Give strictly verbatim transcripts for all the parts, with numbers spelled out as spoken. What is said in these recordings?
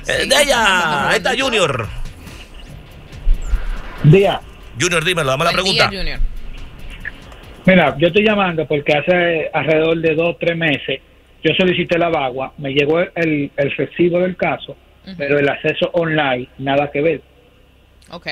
Eh, de ella, ahí está Junior. Día. Junior, dímelo, dame la Buen pregunta. día, Junior. Mira, yo estoy llamando porque hace alrededor de dos o tres meses yo solicité la bagua, me llegó el, el recibo del caso, uh-huh. pero el acceso online, nada que ver. Ok.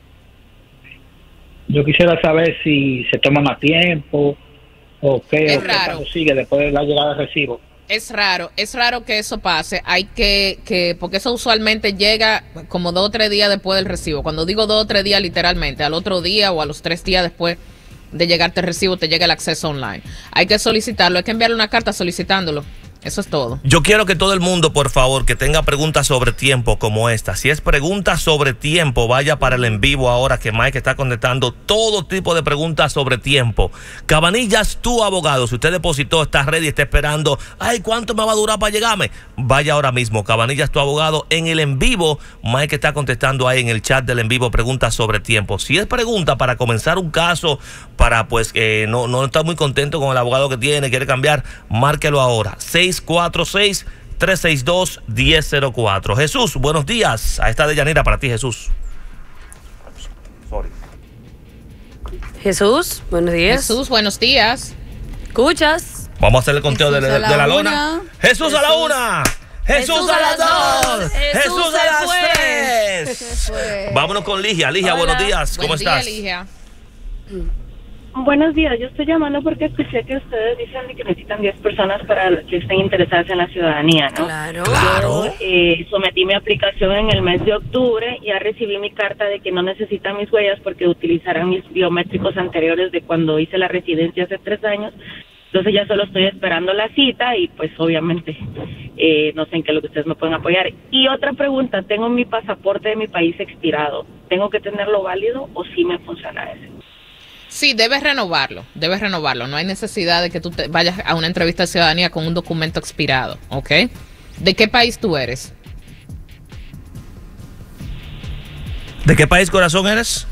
Yo quisiera saber si se toma más tiempo o qué, es o qué raro. cuando sigue después de la llegada del recibo. Es raro, es raro que eso pase. Hay que, que, porque eso usualmente llega como dos o tres días después del recibo. Cuando digo dos o tres días, literalmente, al otro día o a los tres días después de llegarte el recibo, te llega el acceso online. Hay que solicitarlo, hay que enviarle una carta solicitándolo. Eso es todo. Yo quiero que todo el mundo, por favor, que tenga preguntas sobre tiempo como esta. Si es preguntas sobre tiempo, vaya para el en vivo ahora que Mike está contestando todo tipo de preguntas sobre tiempo. Cabanillas, tu abogado, si usted depositó, está ready, está esperando, ay, ¿cuánto me va a durar para llegarme? Vaya ahora mismo, Cabanillas, tu abogado, en el en vivo. Mike está contestando ahí en el chat del en vivo preguntas sobre tiempo. Si es pregunta para comenzar un caso, para pues eh, no, no está muy contento con el abogado que tiene, quiere cambiar, márquelo ahora. seis cuatro seis, tres seis dos, uno cero cero cuatro. Jesús, buenos días. A esta de Yanira para ti, Jesús. Sorry. Jesús, buenos días. Jesús, buenos días. ¿Escuchas? Vamos a hacer el conteo de, de, a la de la una. lona. Jesús, Jesús a la una. Jesús, Jesús a las dos. Jesús, Jesús a las tres. Vámonos con Ligia. Ligia, Hola. buenos días. ¿Cómo Buen día, estás? Ligia. Buenos días, yo estoy llamando porque escuché que ustedes dicen que necesitan diez personas para que estén interesadas en la ciudadanía, ¿no? Claro. Claro. Yo eh, sometí mi aplicación en el mes de octubre y ya recibí mi carta de que no necesitan mis huellas porque utilizarán mis biométricos anteriores de cuando hice la residencia hace tres años. Entonces ya solo estoy esperando la cita y pues obviamente eh, no sé en qué es lo que ustedes me pueden apoyar. Y otra pregunta, tengo mi pasaporte de mi país expirado, ¿tengo que tenerlo válido o sí me funciona ese? Sí, debes renovarlo, debes renovarlo. No hay necesidad de que tú te vayas a una entrevista de ciudadanía con un documento expirado, ¿ok? ¿De qué país tú eres? ¿De qué país, corazón, eres?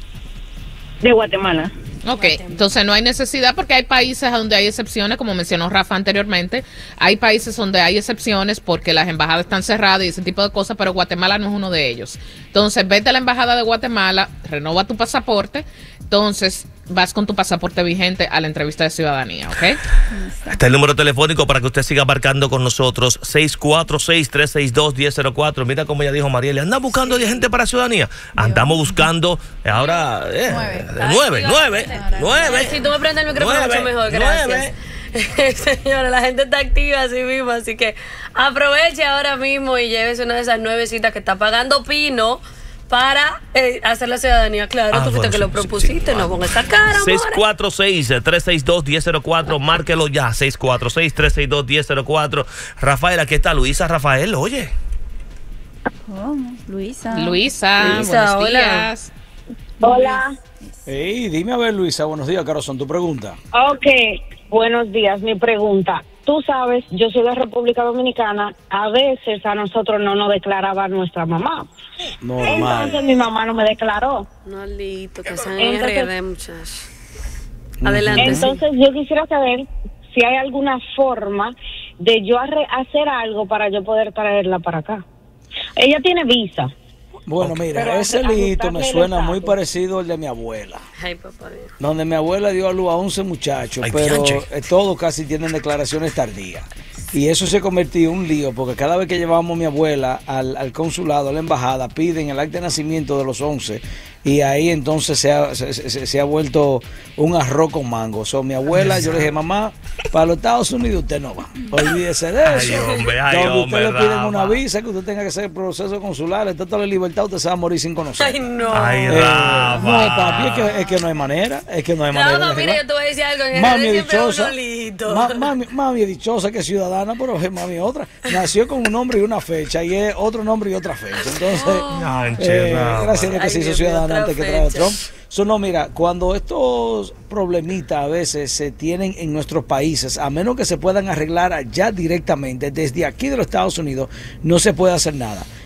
De Guatemala. Ok, entonces no hay necesidad porque hay países donde hay excepciones, como mencionó Rafa anteriormente. Hay países donde hay excepciones porque las embajadas están cerradas y ese tipo de cosas, pero Guatemala no es uno de ellos. Entonces, vete a la embajada de Guatemala, renova tu pasaporte, entonces vas con tu pasaporte vigente a la entrevista de ciudadanía, ¿ok? Está el número telefónico para que usted siga marcando con nosotros, seis cuatro seis, tres seis dos, uno cero cero cuatro. Mira como ya dijo Mariela, ¿andan buscando de gente para ciudadanía? Andamos buscando ahora eh, nueve, nueve, nueve. Si tú me prendes el micrófono Nueve, mucho mejor, gracias. Señora, la gente está activa así mismo, así que aproveche ahora mismo y llévese una de esas nueve citas que está pagando Pino para eh, hacer la ciudadanía. Claro, Ah, tú fuiste bueno, que sí, lo sí, propusiste, sí. no con esa cara, seis cuatro seis, tres seis dos, uno cero cero cuatro, márquelo ya, seis cuatro seis, tres seis dos, uno cero cero cuatro. Rafael, aquí está Luisa. Rafael, oye. ¿Cómo? Luisa. Luisa, Luisa, buenos hola. días. Hola. Hey, dime a ver, Luisa, buenos días, Carozón, tu pregunta. Ok, buenos días. Mi pregunta. Tú sabes, yo soy de República Dominicana. A veces a nosotros no nos declaraba nuestra mamá. Normal. Entonces mi mamá no me declaró. No, listo, que sean Entonces- R D, muchachos. Adelante. Entonces yo quisiera saber si hay alguna forma de yo arre- hacer algo para yo poder traerla para acá. Ella tiene visa. Bueno, mira, Pero ese ajustarle lito me el suena muy estatus. parecido al de mi abuela. Ay, papá Dios. Donde mi abuela dio a luz a once muchachos, Ay, pero dianche. eh, todos casi tienen declaraciones tardías. Y eso se convirtió en un lío, porque cada vez que llevábamos a mi abuela al, al consulado, a la embajada, piden el acta de nacimiento de los once, y ahí entonces se ha, se, se- se ha vuelto un arroz con mango. O sea, mi abuela, yo le dije, mamá, para los Estados Unidos usted no va. Olvídese de Ay, eso. hombre, ay, Donde hombre, usted le piden Rafa. una visa, que usted tenga que hacer el proceso consular, está toda la libertad, usted se va a morir sin conocer. Ay, no. Ay, Eh, Rafa. no, papi, es que, es que no hay manera, es que no hay manera. No, de mira, arreglar. yo te voy a decir algo. En Mami R D es siempre es dichosa. uno listo. Ma- mami, mami es dichosa que es ciudadana, pero es mami otra. Nació con un nombre y una fecha, y es otro nombre y otra fecha. Entonces, Anche, eh, Rafa. gracias a Dios que Ay, se hizo Dios mío, ciudadana otra antes que traer a fecha. Trump. So, no, mira, cuando estos problemitas a veces se tienen en nuestros países, a menos que se puedan arreglar allá directamente, desde aquí de los Estados Unidos, no se puede hacer nada.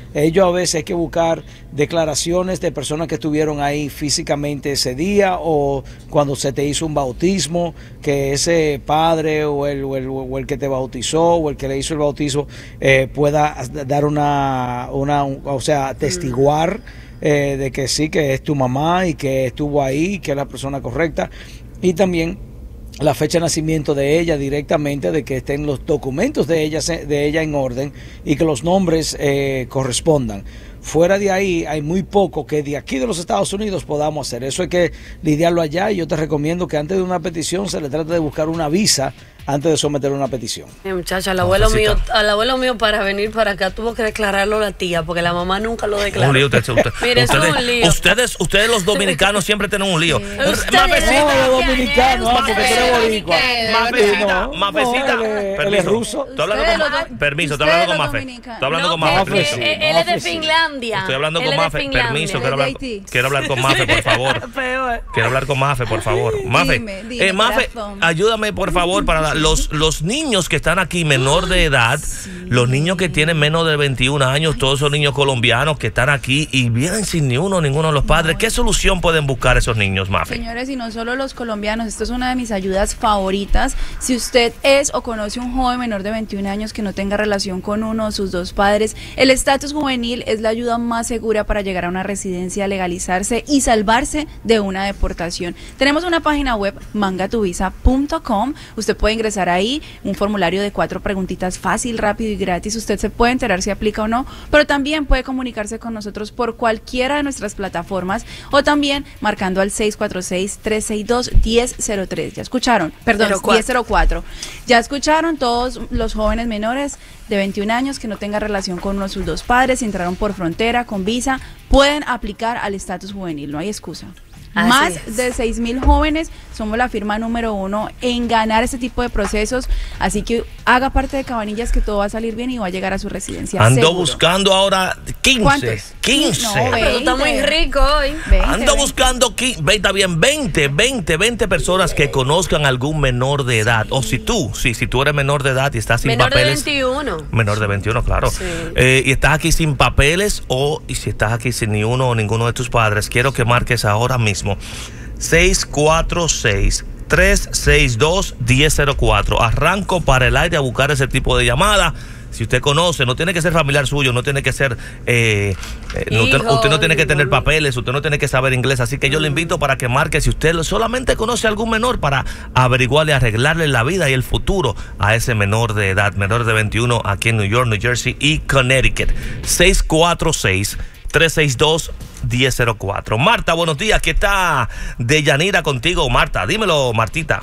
Ellos a veces hay que buscar declaraciones de personas que estuvieron ahí físicamente ese día o cuando se te hizo un bautismo, que ese padre o el, o el, o el que te bautizó o el que le hizo el bautizo eh, pueda dar una, una, o sea, testiguar eh, de que sí, que es tu mamá y que estuvo ahí, que es la persona correcta, y también la fecha de nacimiento de ella directamente, de que estén los documentos de ella, de ella en orden y que los nombres eh, correspondan. Fuera de ahí hay muy poco que de aquí de los Estados Unidos podamos hacer. Eso hay que lidiarlo allá, y yo te recomiendo que antes de una petición se le trate de buscar una visa antes de someter una petición. Mi muchacha, al abuelo mío, al abuelo mío para venir para acá tuvo que declararlo la tía, porque la mamá nunca lo declaró. Un lío, usted, usted, Mire, ustedes, es un lío. Ustedes, ustedes los dominicanos siempre tienen un lío. Mafecita, los dominicanos, ah, porque tú eres boricua. Mafecita, No, Mafecita, no, él es- él es permiso. ruso. Estoy hablando con Mafe. Permiso, estoy hablando con Mafe. Estoy hablando con Mafe. Él, Permiso. él- él es de Finlandia. Estoy hablando Él con es de Mafe. Finlandia. Permiso, quiero hablar, quiero hablar con Mafe, por favor. Peor. Quiero hablar con Mafe, por favor. Mafe, Dime, dime, eh, Mafe, corazón. ayúdame, por favor, para la- los, los niños que están aquí menor de edad, los niños que tienen menos de veintiún años, todos esos niños colombianos que están aquí y vienen sin ni uno, ninguno de los padres. ¿Qué solución pueden buscar esos niños, Mafe? Señores, y no solo los colombianos, esto es una de mis ayudas favoritas. Si usted es o conoce un joven menor de veintiún años que no tenga relación con uno o sus dos padres, el estatus juvenil es la ayuda más segura para llegar a una residencia, legalizarse y salvarse de una deportación. Tenemos una página web, manga tu visa punto com. Usted puede ingresar ahí, un formulario de cuatro preguntitas fácil, rápido y gratis. Usted se puede enterar si aplica o no, pero también puede comunicarse con nosotros por cualquiera de nuestras plataformas o también marcando al seis cuatro seis, tres seis dos, uno cero cero tres. ¿Ya escucharon? Perdón, cero cuatro. diez cero cuatro. ¿Ya escucharon? Todos los jóvenes menores de veintiún años que no tengan relación con uno de sus dos padres, si entraron por frontera, con visa, pueden aplicar al estatus juvenil, no hay excusa. Así Más es. de seis mil jóvenes, somos la firma número uno en ganar este tipo de procesos, así que haga parte de Cabanillas, que todo va a salir bien y va a llegar a su residencia Ando seguro. buscando ahora quince. ¿Cuántos? quince. No, Ah, pero tú estás muy veinte. rico hoy. veinte, Ando veinte. buscando, qui- ve, está bien, veinte, veinte, veinte personas que conozcan algún menor de edad. O si tú, sí, si tú eres menor de edad y estás sin Menor de papeles. veintiuno. Menor de veintiuno, claro. Sí. Eh, y estás aquí sin papeles, o y si estás aquí sin ni uno o ninguno de tus padres, quiero que marques ahora mismo seis cuatro seis, tres seis dos, uno cero cero cuatro. Arranco para el aire a buscar ese tipo de llamada. Si usted conoce, no tiene que ser familiar suyo, no tiene que ser, eh, eh, no, usted, Hijo, usted no tiene que tener mamá. papeles, usted no tiene que saber inglés, así que yo le invito para que marque si usted solamente conoce a algún menor, para averiguarle, arreglarle la vida y el futuro a ese menor de edad, menor de veintiuno, aquí en New York, New Jersey y Connecticut. seis cuatro seis, tres seis dos, uno cero cero cuatro. Marta, buenos días, ¿qué está Deyanira contigo? Marta, dímelo, Martita.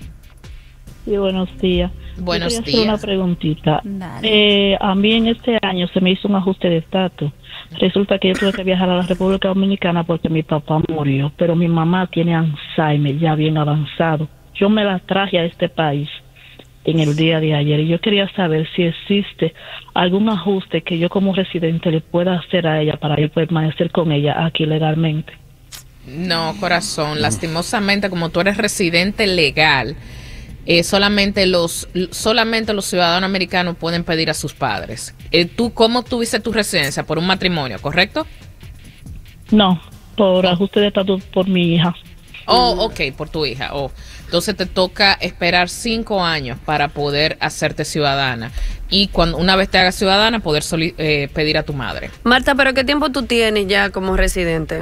Sí, buenos días. Buenos Yo quería días. hacer una preguntita. Dale. Eh, a mí en este año se me hizo un ajuste de estatus. Resulta que yo tuve que viajar a la República Dominicana porque mi papá murió, pero mi mamá tiene Alzheimer ya bien avanzado. Yo me la traje a este país en el día de ayer y yo quería saber si existe algún ajuste que yo como residente le pueda hacer a ella para yo permanecer con ella aquí legalmente. No, corazón, lastimosamente, como tú eres residente legal, eh, solamente los solamente los ciudadanos americanos pueden pedir a sus padres. Eh, ¿Tú cómo tuviste tu residencia? ¿Por un matrimonio, correcto? No, por ajuste de estatus por mi hija. Oh, ok, por tu hija. Oh. Entonces te toca esperar cinco años para poder hacerte ciudadana. Y cuando una vez te hagas ciudadana, poder soli- eh, pedir a tu madre. Marta, ¿pero qué tiempo tú tienes ya como residente?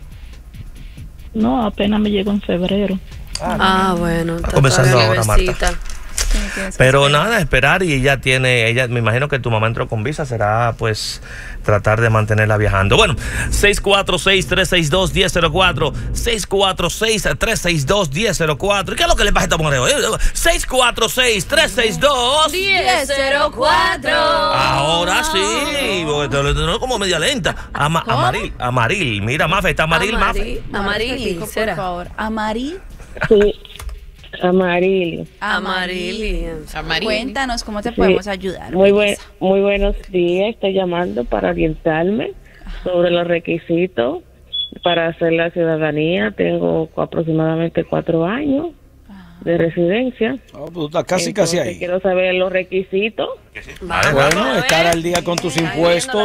No, apenas me llegó en febrero. Ah, bueno. Está comenzando todavía ahora, Marta. bebecita. Sí, tienes que Pero esperar. nada, esperar, y ella tiene, ella, me imagino que tu mamá entró con visa, será pues tratar de mantenerla viajando. Bueno, seis cuatro seis, tres seis dos, uno cero cero cuatro, seis cuatro seis, tres seis dos, uno cero cero cuatro. ¿Y qué es lo que le pasa a esta mujer? seis cuatro seis, tres seis dos, diez cero cuatro. ahora sí, porque te lo tengo como media lenta. Ama- ¿Cómo? Amaril, Amaril, mira, Mafe, está Amaril, Mafe. Amari- Amarili, Repetico, por ¿será? favor. Amaril, Sí, Amarili. Amarili. Amarili. Cuéntanos cómo te Sí. podemos ayudar. Muy, buen, belleza. muy buenos días. Estoy llamando para orientarme sobre los requisitos para hacer la ciudadanía. Tengo aproximadamente cuatro años de residencia. Oh, pues tú estás casi, casi Entonces, ahí. Quiero saber los requisitos. Vamos, Bueno, vamos a estar ver. al día con tus Ahí viendo la impuestos, gente.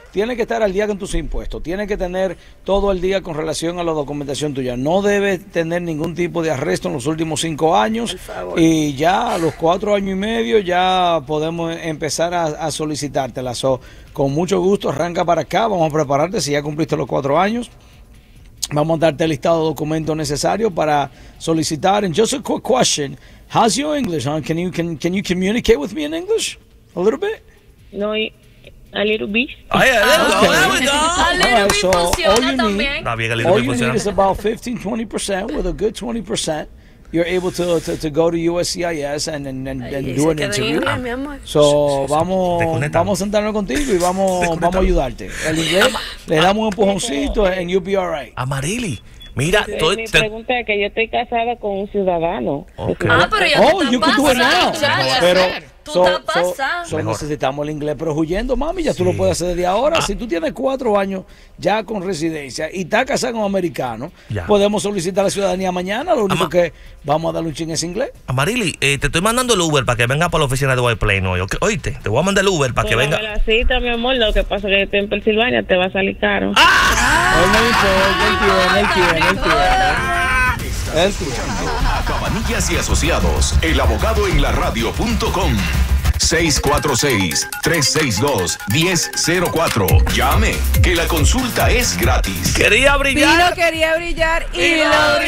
tienes que estar al día con tus impuestos, tienes que tener todo el día con relación a la documentación tuya. No debes tener ningún tipo de arresto en los últimos cinco años y ya a los cuatro años y medio ya podemos empezar a, a solicitártela. So, con mucho gusto, arranca para acá, vamos a prepararte si ya cumpliste los cuatro años. Vamos a darte el listado de documentos necesarios para solicitar. And just a quick question, how's your English, huh? Can you, can, can you communicate with me in English a little bit? No, a little bit. Oh, yeah, there we go, Okay. there we go. A little All right, bit so funciona all you need- también. Está bien, el libro All you funciona. need is about fifteen, twenty percent. With a good twenty percent, you're able to, to, to go to U S C I S and, and, and, and Ay, do se an quedó en interview. inglés, mi amor. So, vamos, Desconectado. vamos a sentarnos contigo y vamos, Desconectado. vamos a ayudarte. El inglés, le damos un empujoncito and you'll be all right. Amarili, mira, Sí, estoy- mi te- pregunta es que yo estoy casada con un ciudadano. Ok. Ah, pero ya Oh, tú you estás can do it now. pasando, muchacha. Pero, Tú so- estás so- pasando. so Mejor. necesitamos el inglés, pero huyendo, mami, ya tú Sí. lo puedes hacer desde ahora. Ah. Si tú tienes cuatro años ya con residencia y estás casado con un americano, Ya. podemos solicitar la ciudadanía mañana. Lo único Ama- que vamos a darle un ching es inglés. Amarili, eh, te estoy mandando el Uber para que venga para la oficina de White Plains hoy. ¿ok? Oíste, te voy a mandar el Uber para que Pero venga. la cita, mi amor, lo que pasa es que estoy en Pensilvania, te va a salir caro. ¡Ah! Él no importa, él tiene, él tiene, él tiene. Él tiene. A Cabanillas y Asociados, el abogado en la radio punto com. seis cuatro seis, tres seis dos, uno cero cero cuatro. Llame, que la consulta es gratis. Quería Pino brillar. quería brillar y, Y lo lo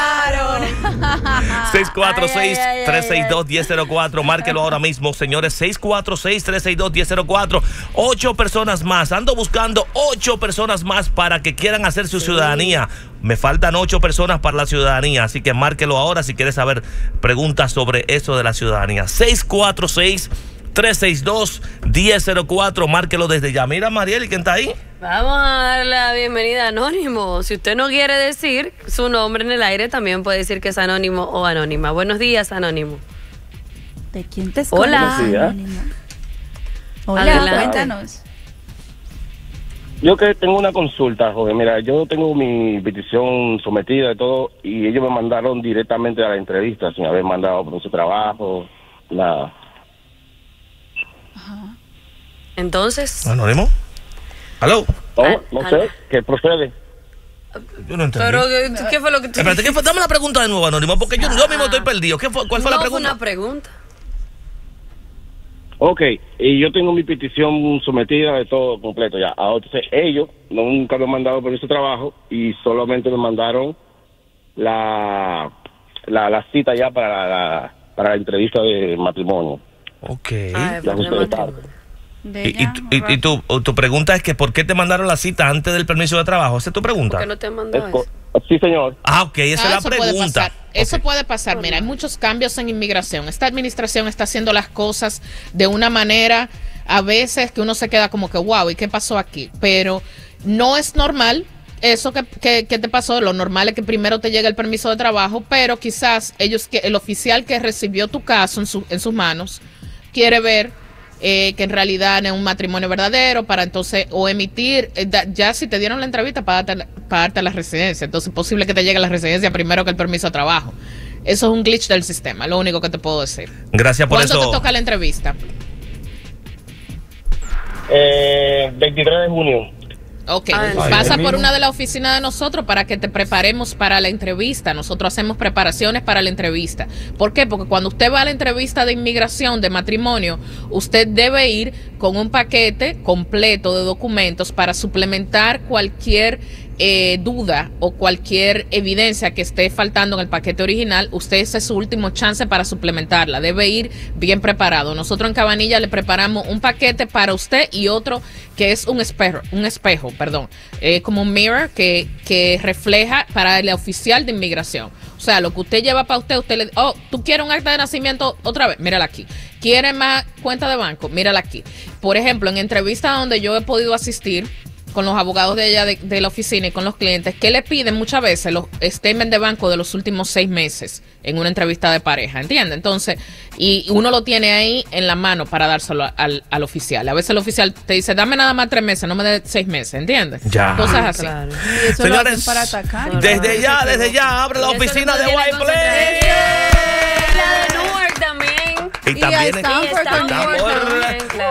brillaron. seis cuatro seis, Ay, ay, ay, tres seis dos, uno cero cero cuatro. Márquelo ahora mismo, señores. seis cuatro seis, tres seis dos, uno cero cero cuatro. Ocho personas más. Ando buscando ocho personas más para que quieran hacer su ciudadanía. Me faltan ocho personas para la ciudadanía. Así que márquelo ahora si quieres saber preguntas sobre eso de la ciudadanía. seis cuatro seis, tres seis dos, uno cero cero cuatro. Márquelo desde ya. Mira, Mariel, ¿quién está ahí? Vamos a dar la bienvenida a Anónimo. Si usted no quiere decir su nombre en el aire, también puede decir que es anónimo o anónima. Buenos días, Anónimo. ¿De quién te Hola. escuchas, Anónimo? Hola, Adelante. cuéntanos. Yo que tengo una consulta, joven. Mira, yo tengo mi petición sometida y todo, y ellos me mandaron directamente a la entrevista, sin haber mandado por su trabajo, nada. Entonces, ¿Anónimo? ¿Aló? No, Ah, no ah, sé, ¿qué procede? Yo no entendí. pero ¿qué qué fue lo que tú Espérate, ¿qué fue? Dame la pregunta de nuevo, Anónimo, porque yo, yo mismo estoy perdido. ¿Qué fue? ¿Cuál fue no la fue pregunta? una pregunta. Ok, y yo tengo mi petición sometida de todo completo ya. Ahora, entonces ellos nunca me han mandado por ese trabajo y solamente me mandaron la, la, la cita ya para la, para la entrevista de matrimonio. Ok. Ay, Ya pues, usted de está. matrimonio. De Y, y, ella, y- y tu, tu pregunta es que ¿por qué te mandaron la cita antes del permiso de trabajo? ¿Esa es tu pregunta? ¿Por qué no te han Es mandado co- eso? sí, señor. Ah, ok, esa Ah, es la eso puede pregunta. pasar. Eso Ok. puede pasar. Mira, hay muchos cambios en inmigración. Esta administración está haciendo las cosas de una manera a veces que uno se queda como que, wow, ¿y qué pasó aquí? Pero no es normal eso que, que, que te pasó. Lo normal es que primero te llegue el permiso de trabajo, pero quizás ellos, que el oficial que recibió tu caso en, su, en sus manos quiere ver eh, que en realidad es un matrimonio verdadero para entonces o emitir, eh, da- ya si te dieron la entrevista para darte, la- para darte la residencia, entonces es posible que te llegue la residencia primero que el permiso de trabajo. Eso es un glitch del sistema, lo único que te puedo decir. Gracias por ¿Cuándo eso. te toca la entrevista? Eh, veintitrés de junio. Ok, Ay, pasa ay, por mismo. una de las oficinas de nosotros para que te preparemos para la entrevista. Nosotros hacemos preparaciones para la entrevista. ¿Por qué? Porque cuando usted va a la entrevista de inmigración, de matrimonio, usted debe ir con un paquete completo de documentos para suplementar cualquier eh, duda o cualquier evidencia que esté faltando en el paquete original. Usted, ese es su último chance para suplementarla. Debe ir bien preparado. Nosotros en Cabanilla le preparamos un paquete para usted y otro que es un espejo, un espejo, perdón, eh, como un mirror que, que refleja para el oficial de inmigración. O sea, lo que usted lleva para usted, usted le, oh, tú quieres un acta de nacimiento otra vez, mírala aquí. ¿Quieres más cuenta de banco? Mírala aquí. Por ejemplo, en entrevistas donde yo he podido asistir con los abogados de allá de, de la oficina y con los clientes, que le piden muchas veces los statements de banco de los últimos seis meses en una entrevista de pareja, ¿entiendes? Entonces, y uno lo tiene ahí en la mano para dárselo al, al oficial. A veces el oficial te dice, dame nada más tres meses, no me dé seis meses, ¿entiendes? Ya. Cosas así. Claro. Y eso lo hacen para atacar. Desde ya, desde ya, abre la Y eso oficina le de pone White la concentración. Plains. La de Newark también. Y Y a también Stanford Y Stanford Stanford. también, claro.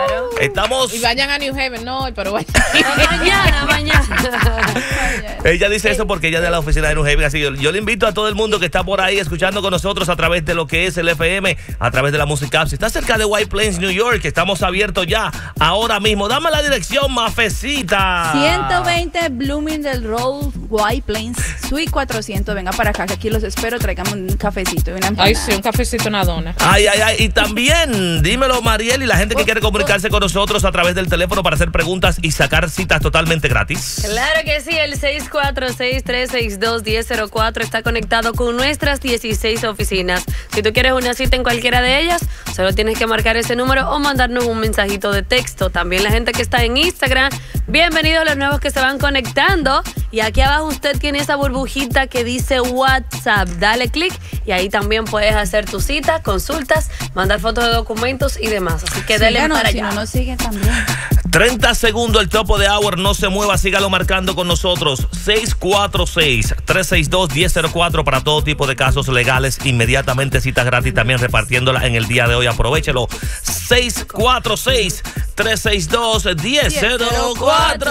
Estamos... Y vayan a New Haven, no, pero vayan. Mañana, mañana. Ella dice eso porque ella es de la oficina de New Haven, así que yo, yo le invito a todo el mundo que está por ahí escuchando con nosotros a través de lo que es el F M, a través de la música app. Si está cerca de White Plains, New York, que estamos abiertos ya ahora mismo. Dame la dirección, Mafecita. ciento veinte Bloomingdale Road, White Plains, Suite cuatrocientos. Venga para acá, que aquí los espero. Tráigame un cafecito y una empanada. Ay, sí, un cafecito, una dona. Ay, ay, ay. Y también, dímelo, Mariel, y la gente que quiere comunicarse con nosotros a través del teléfono para hacer preguntas y sacar citas totalmente gratis. Claro que sí, el seis cuatro seis, tres seis dos, uno cero cero cuatro está conectado con nuestras dieciséis oficinas. Si tú quieres una cita en cualquiera de ellas, solo tienes que marcar ese número o mandarnos un mensajito de texto. También la gente que está en Instagram, bienvenidos a los nuevos que se van conectando. Y aquí abajo usted tiene esa burbujita que dice WhatsApp. Dale clic y ahí también puedes hacer tu cita, consultas, mandar fotos de documentos y demás. Así que dale para si allá. no nos siguen también. treinta segundos el topo de hour, no se mueva, sígalo marcando con nosotros. seis cuatro seis, tres seis dos, uno cero cero cuatro para todo tipo de casos legales. Inmediatamente citas gratis también repartiéndola en el día de hoy. Aprovechelo. seis cuatro seis, tres seis dos, uno cero cero cuatro.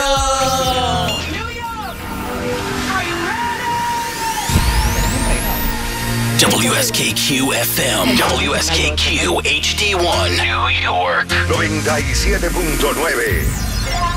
W S K Q F M, W S K Q H D uno, New York. noventa y siete punto nueve.